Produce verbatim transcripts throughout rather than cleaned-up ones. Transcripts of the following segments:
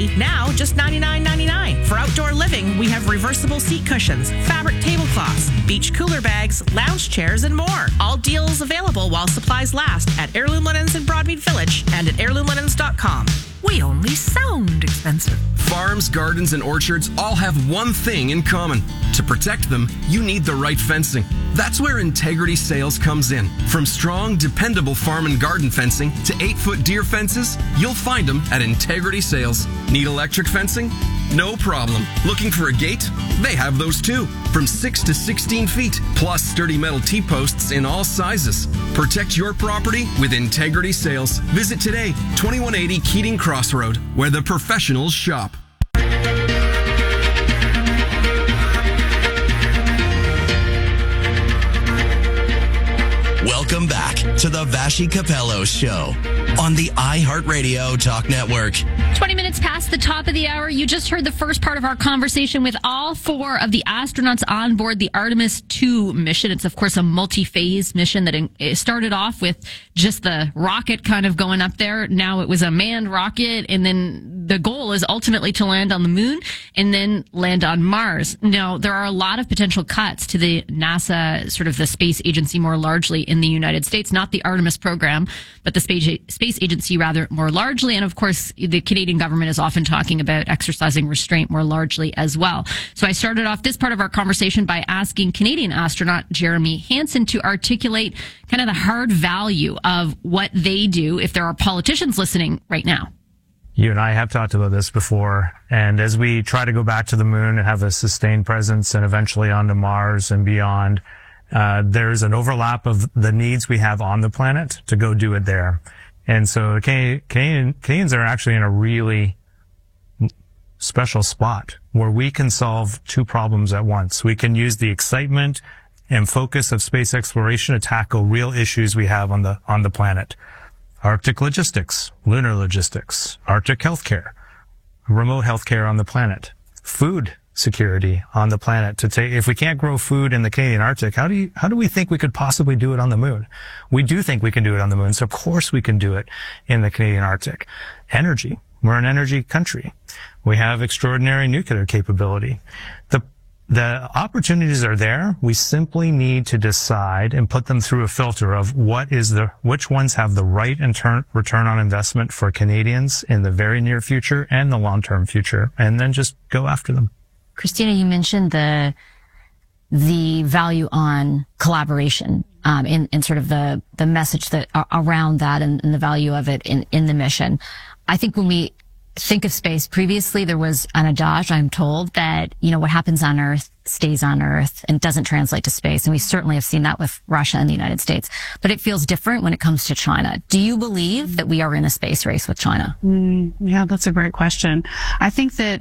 T, now just ninety-nine ninety-nine. For outdoor living, we have reversible seat cushions, fabric tablecloths, beach cooler bags, lounge chairs, and more. All deals available while supplies last at Heirloom Linens in Broadmead Village and at heirloom linens dot com. We only sound expensive. Farms, gardens, and orchards all have one thing in common. To protect them, you need the right fencing. That's where Integrity Sales comes in. From strong, dependable farm and garden fencing to eight-foot deer fences, you'll find them at Integrity Sales. Need electric fencing? No problem. Looking for a gate? They have those too. From six to sixteen feet, plus sturdy metal T-posts in all sizes. Protect your property with Integrity Sales. Visit today, twenty-one eighty Keating Crossroad, where the professionals shop. Welcome back to the Vassy Capello Show on the iHeartRadio Talk Network. twenty minutes past the top of the hour. You just heard the first part of our conversation with all four of the astronauts on board the Artemis two mission. It's, of course, a multi-phase mission that it started off with just the rocket kind of going up there. Now it was a manned rocket, and then the goal is ultimately to land on the moon and then land on Mars. Now, there are a lot of potential cuts to the NASA, sort of the space agency more largely in the United States, not the Artemis program, but the space space agency rather more largely. And of course, the Canadian government is often talking about exercising restraint more largely as well. So I started off this part of our conversation by asking Canadian astronaut Jeremy Hansen to articulate kind of the hard value of what they do if there are politicians listening right now. You and I have talked about this before, and as we try to go back to the moon and have a sustained presence and eventually onto Mars and beyond, uh, there's an overlap of the needs we have on the planet to go do it there. And so Canadian, Canadians are actually in a really special spot where we can solve two problems at once. We can use the excitement and focus of space exploration to tackle real issues we have on the, on the planet. Arctic logistics, lunar logistics, Arctic healthcare, remote healthcare on the planet, food security on the planet. To take, if we can't grow food in the Canadian Arctic, how do you, how do we think we could possibly do it on the moon? We do think we can do it on the moon, so of course we can do it in the Canadian Arctic. Energy. We're an energy country. We have extraordinary nuclear capability. The The opportunities are there. We simply need to decide and put them through a filter of what is the, which ones have the right intern, return on investment for Canadians in the very near future and the long-term future, and then just go after them. Christina, you mentioned the, the value on collaboration, um, in, in sort of the, the message that uh, around that and, and the value of it in, in the mission. I think when we think of space, previously there was an adage, I'm told, that, you know, what happens on Earth stays on Earth and doesn't translate to space. And we certainly have seen that with Russia and the United States. But it feels different when it comes to China. Do you believe that we are in a space race with China? Mm, yeah, that's a great question. I think that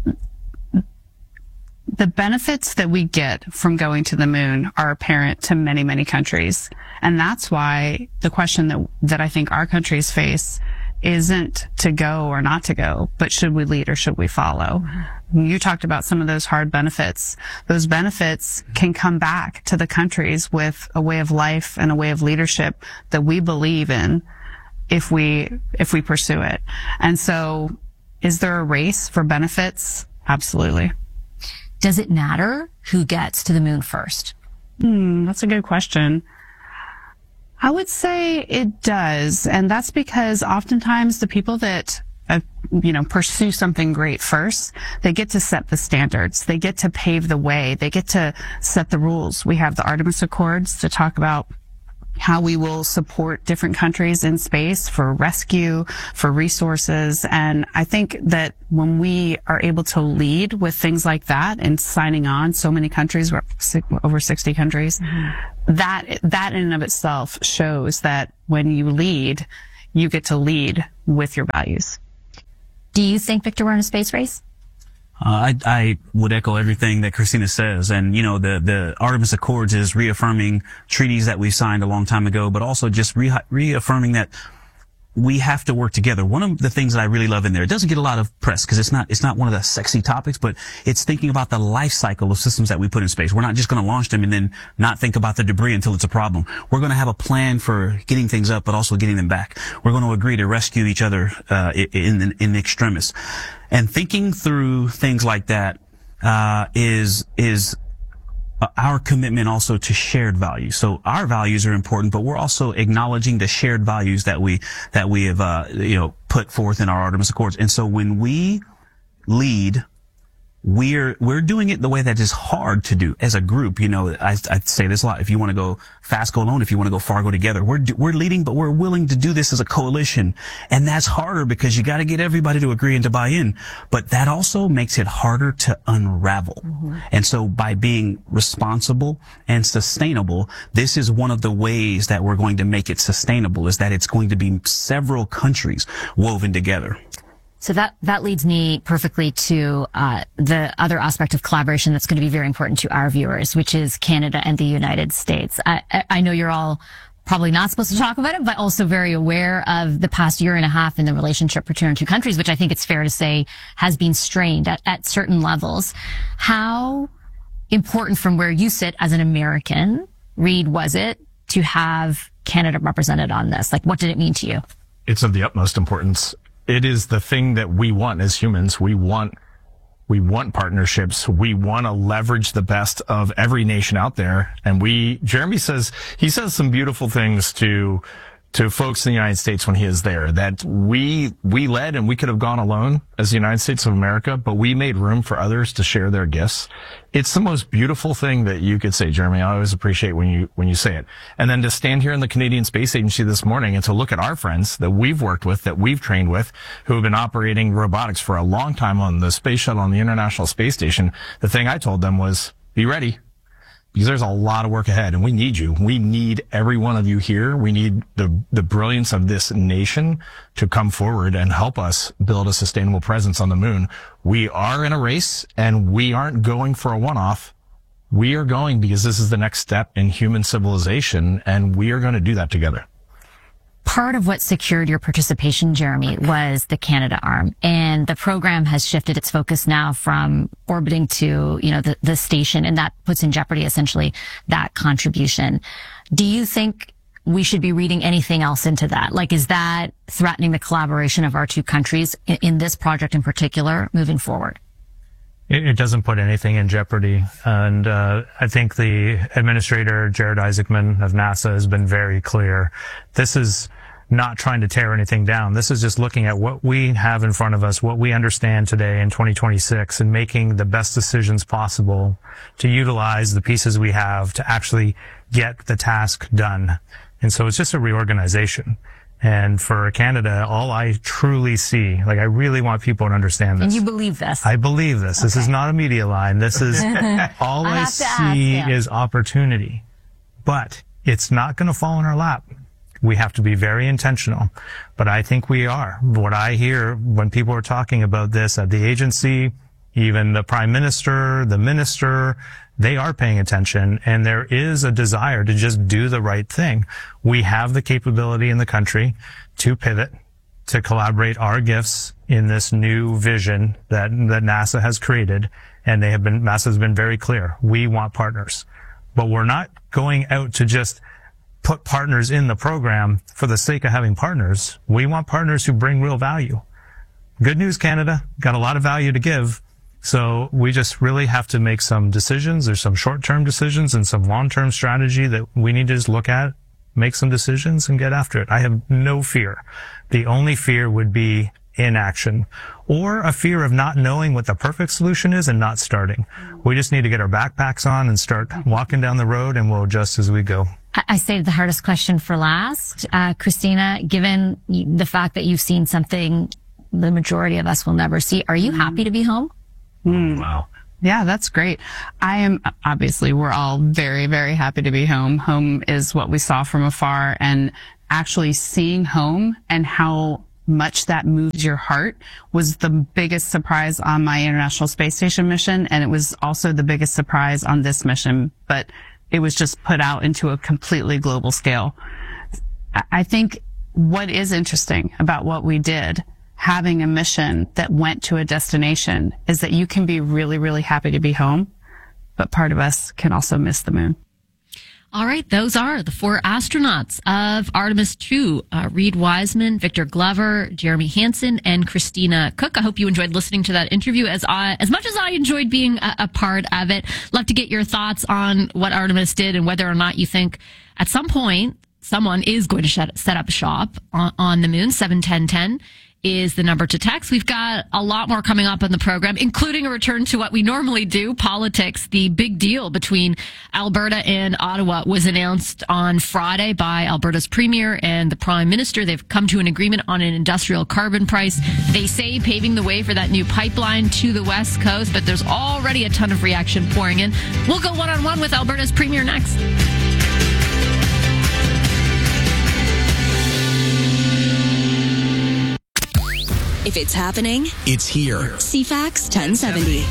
the benefits that we get from going to the moon are apparent to many, many countries. And that's why the question that, that I think our countries face isn't to go or not to go, but should we lead or should we follow? You talked about some of those hard benefits. Those benefits can come back to the countries with a way of life and a way of leadership that we believe in if we, if we pursue it. And so is there a race for benefits? Absolutely. Does it matter who gets to the moon first? Hmm, that's a good question. I would say it does. And that's because oftentimes the people that, uh, you know, pursue something great first, they get to set the standards. They get to pave the way. They get to set the rules. We have the Artemis Accords to talk about how we will support different countries in space for rescue, for resources. And I think that when we are able to lead with things like that and signing on so many countries, we're over sixty countries, mm-hmm. that, that in and of itself shows that when you lead, you get to lead with your values. Do you think, Victor, we're in a space race? Uh, I, I would echo everything that Christina says. And, you know, the, the Artemis Accords is reaffirming treaties that we signed a long time ago, but also just re- reaffirming that we have to work together. One of the things that I really love in there, it doesn't get a lot of press because it's not, it's not one of the sexy topics, but it's thinking about the life cycle of systems that we put in space. We're not just going to launch them and then not think about the debris until it's a problem. We're going to have a plan for getting things up, but also getting them back. We're going to agree to rescue each other, uh, in, in, in extremis. And thinking through things like that, uh, is, is, Uh, our commitment also to shared values. So our values are important, but we're also acknowledging the shared values that we, that we have, uh, you know, put forth in our Artemis Accords. And so when we lead, we're, we're doing it the way that is hard to do as a group. You know, I, I say this a lot. If you want to go fast, go alone. If you want to go far, go together. We're, we're leading, but we're willing to do this as a coalition. And that's harder because you got to get everybody to agree and to buy in. But that also makes it harder to unravel. Mm-hmm. And so by being responsible and sustainable, this is one of the ways that we're going to make it sustainable, is that it's going to be several countries woven together. So that, that leads me perfectly to uh, the other aspect of collaboration that's going to be very important to our viewers, which is Canada and the United States. I, I know you're all probably not supposed to talk about it, but also very aware of the past year and a half in the relationship between our two countries, which I think it's fair to say has been strained at, at certain levels. How important, from where you sit as an American, Reed, was it to have Canada represented on this? Like, what did it mean to you? It's of the utmost importance. It is the thing that we want as humans. We want, we want partnerships. We want to leverage the best of every nation out there. And we, Jeremy says, he says some beautiful things to, to folks in the United States when he is there, that we, we led and we could have gone alone as the United States of America, but we made room for others to share their gifts. It's the most beautiful thing that you could say, Jeremy. I always appreciate when you, when you say it. And then to stand here in the Canadian Space Agency this morning and to look at our friends that we've worked with, that we've trained with, who have been operating robotics for a long time on the space shuttle on the International Space Station. The thing I told them was, be ready. Because there's a lot of work ahead and we need you. We need every one of you here. We need the, the brilliance of this nation to come forward and help us build a sustainable presence on the moon. We are in a race and we aren't going for a one-off. We are going because this is the next step in human civilization and we are going to do that together. Part of what secured your participation, Jeremy, was the Canada arm. And the program has shifted its focus now from orbiting to, you know, the, the station, and that puts in jeopardy essentially that contribution. Do you think we should be reading anything else into that? Like, is that threatening the collaboration of our two countries in, in this project in particular moving forward? It, it doesn't put anything in jeopardy. And uh, I think the administrator, Jared Isaacman of NASA, has been very clear. This is not trying to tear anything down. This is just looking at what we have in front of us, what we understand today in twenty twenty-six, and making the best decisions possible to utilize the pieces we have to actually get the task done. And so it's just a reorganization. And for Canada, all I truly see, like I really want people to understand this. And you believe this? I believe this. Okay. This is not a media line. This is, all I, I see ask, yeah. is opportunity. But it's not going to fall in our lap. We have to be very intentional. But I think we are. What I hear when people are talking about this at the agency, even the Prime Minister, the Minister, they are paying attention, and there is a desire to just do the right thing. We have the capability in the country to pivot, to collaborate our gifts in this new vision that, that NASA has created, and they have been, NASA has been very clear. We want partners. But we're not going out to just put partners in the program for the sake of having partners. We want partners who bring real value. Good news, Canada. Got a lot of value to give. So we just really have to make some decisions. There's some short-term decisions and some long-term strategy that we need to just look at, make some decisions, and get after it. I have no fear. The only fear would be inaction or a fear of not knowing what the perfect solution is and not starting. We just need to get our backpacks on and start walking down the road, and we'll adjust as we go. I saved the hardest question for last. Uh, Christina, given the fact that you've seen something the majority of us will never see, are you happy to be home? Mm. Wow. Yeah, that's great. I am, obviously, we're all very, very happy to be home. Home is what we saw from afar, and actually seeing home and how much that moves your heart was the biggest surprise on my International Space Station mission, and it was also the biggest surprise on this mission, but it was just put out into a completely global scale. I think what is interesting about what we did, having a mission that went to a destination, is that you can be really, really happy to be home, but part of us can also miss the moon. All right, those are the four astronauts of Artemis two, uh, Reed Wiseman, Victor Glover, Jeremy Hansen, and Christina Cook. I hope you enjoyed listening to that interview as I, as much as I enjoyed being a, a part of it. Love to get your thoughts on what Artemis did and whether or not you think at some point someone is going to set, set up shop on, on the moon. seven ten ten is the number to text. We've got a lot more coming up on the program, including a return to what we normally do, politics. The big deal between Alberta and Ottawa was announced on Friday by Alberta's Premier and the Prime Minister. They've come to an agreement on an industrial carbon price. They say paving the way for that new pipeline to the West Coast, but there's already a ton of reaction pouring in. We'll go one-on-one with Alberta's Premier next. If it's happening, it's here. C FAX ten seventy.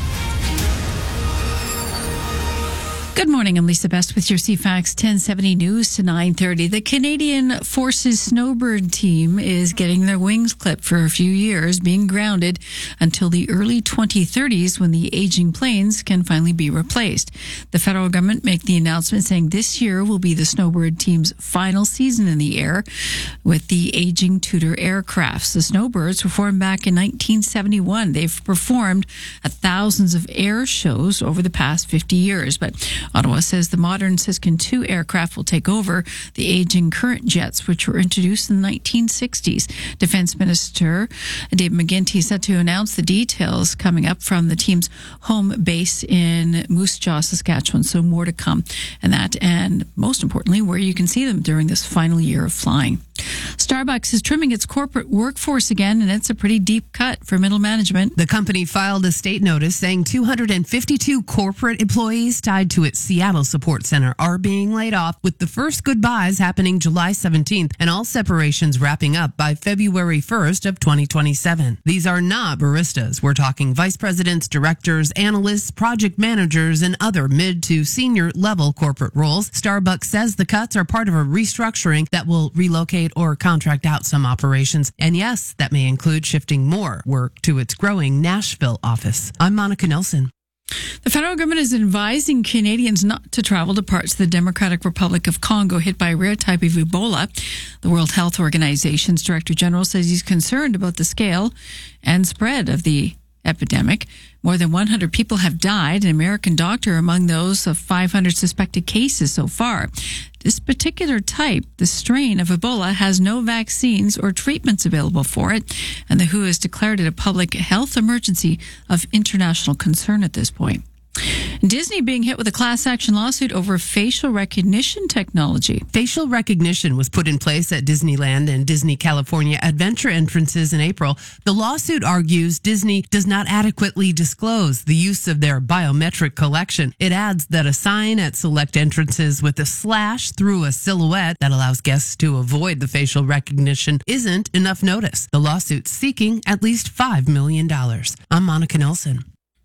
Good morning. I'm Lisa Best with your C FAX ten seventy news to nine thirty. The Canadian Forces Snowbird team is getting their wings clipped for a few years, being grounded until the early twenty thirties when the aging planes can finally be replaced. The federal government made the announcement saying this year will be the Snowbird team's final season in the air with the aging Tudor aircrafts. The Snowbirds were formed back in nineteen seventy-one. They've performed at thousands of air shows over the past fifty years, but Ottawa says the modern Siskin two aircraft will take over the aging current jets, which were introduced in the nineteen sixties. Defense Minister Dave McGuinty said to announce the details coming up from the team's home base in Moose Jaw, Saskatchewan. So more to come. And that, and most importantly, where you can see them during this final year of flying. Starbucks is trimming its corporate workforce again, and it's a pretty deep cut for middle management. The company filed a state notice saying two hundred fifty-two corporate employees tied to its Seattle support center are being laid off, with the first goodbyes happening July seventeenth and all separations wrapping up by February first of twenty twenty-seven. These are not baristas. We're talking vice presidents, directors, analysts, project managers, and other mid to senior level corporate roles. Starbucks says the cuts are part of a restructuring that will relocate or contract out some operations. And yes, that may include shifting more work to its growing Nashville office. I'm Monica Nelson. The federal government is advising Canadians not to travel to parts of the Democratic Republic of Congo hit by a rare type of Ebola. The World Health Organization's Director General says he's concerned about the scale and spread of the epidemic. More than one hundred people have died, an American doctor among those of five hundred suspected cases so far. This particular type, the strain of Ebola, has no vaccines or treatments available for it, and the W H O has declared it a public health emergency of international concern at this point. Disney being hit with a class action lawsuit over facial recognition technology. Facial recognition was put in place at Disneyland and Disney California Adventure entrances in April. The lawsuit argues Disney does not adequately disclose the use of their biometric collection. It adds that a sign at select entrances with a slash through a silhouette that allows guests to avoid the facial recognition isn't enough notice. The lawsuit's seeking at least five million dollars. I'm Monica Nelson.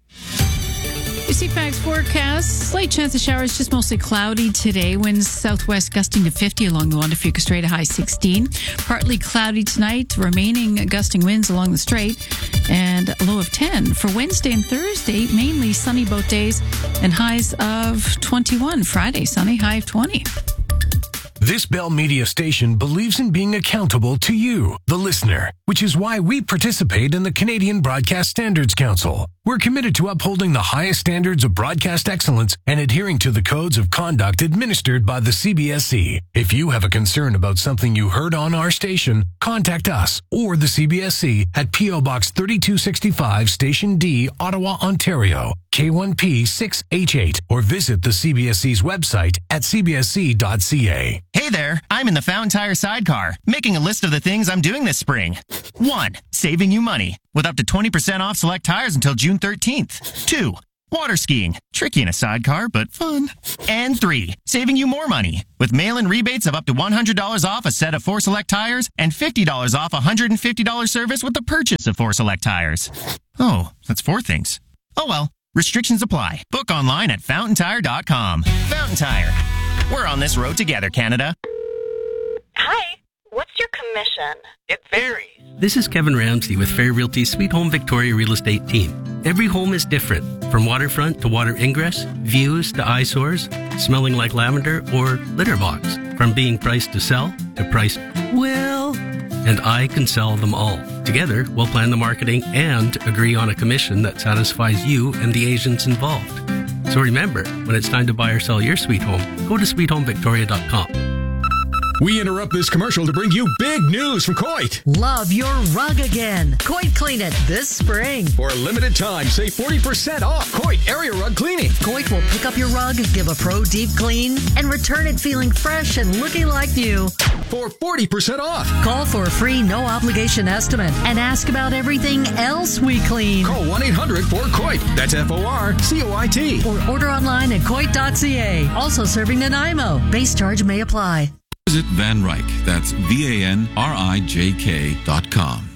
Your C FAX forecast, slight chance of showers, just mostly cloudy today. Winds southwest gusting to fifty along the Juan de Fuca Strait, a high sixteen. Partly cloudy tonight, remaining gusting winds along the strait, and a low of ten. For Wednesday and Thursday, mainly sunny both days, and highs of twenty-one. Friday, sunny, high of twenty. This Bell Media station believes in being accountable to you, the listener, which is why we participate in the Canadian Broadcast Standards Council. We're committed to upholding the highest standards of broadcast excellence and adhering to the codes of conduct administered by the C B S C. If you have a concern about something you heard on our station, contact us or the C B S C at P O Box thirty-two sixty-five, Station D, Ottawa, Ontario, K one P six H eight, or visit the C B S C's website at c b s c dot c a. Hey there, I'm in the Fountain Tire sidecar, making a list of the things I'm doing this spring. One, saving you money, with up to twenty percent off select tires until June thirteenth. Two, water skiing, tricky in a sidecar, but fun. And three, saving you more money, with mail-in rebates of up to one hundred dollars off a set of four select tires and fifty dollars off a one hundred fifty dollars service with the purchase of four select tires. Oh, that's four things. Oh well, restrictions apply. Book online at fountain tire dot com. Fountain Tire. We're on this road together, Canada. Hi, what's your commission? It varies. This is Kevin Ramsey with Fair Realty's Sweet Home Victoria Real Estate team. Every home is different, from From waterfront to water ingress, views to eyesores, smelling like lavender or litter box. From being priced to sell to priced well. And I can sell them all. Together, we'll plan the marketing and agree on a commission that satisfies you and the agents involved. So remember, when it's time to buy or sell your sweet home, go to sweet home victoria dot com. We interrupt this commercial to bring you big news from Coit. Love your rug again. Coit Clean It this spring. For a limited time, save forty percent off Coit Area Rug Cleaning. Coit will pick up your rug, give a pro deep clean, and return it feeling fresh and looking like new. For forty percent off. Call for a free no-obligation estimate and ask about everything else we clean. Call one eight hundred four C O I T. That's F O R C O I T. Or order online at coit dot c a. Also serving Nanaimo. Base charge may apply. Visit Van Ryk. That's V A N R I J K dot com.